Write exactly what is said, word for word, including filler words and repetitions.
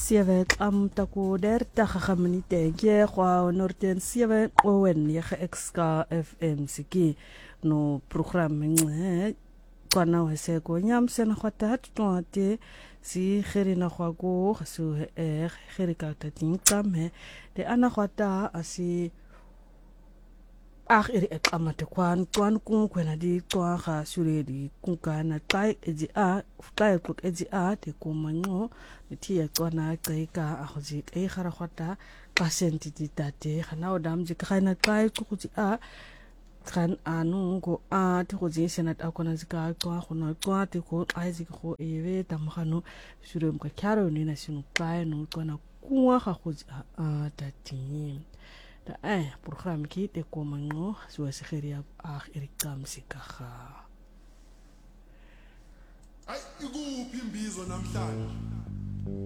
sewe am tako dertig minute ke kwa norten sewe owen nege X K F M siki no program nge kwana wese ko nyam sen khata tonte si kherina khwa ko su er kherika tatin tame de ana khata asi ach iri ek amate kwan kwan kun kwena di kwan ga sure di kun kana tai eji a tai kut eji a te ko mango ti ya kwana kai ka a hoji e khara khata pasenti di tate khana odam ji khana tai ku ji a khan anu go a te ko ji senat a kona zika kwa khona kwa te ko ai ji ko ewe tam khano sure mka kyaro ni na sinu kai no kwana kwa ga go a tati da eh program ki te ko mango so se geria ag erikam sikaga ay ikuphi imbizo namhlanje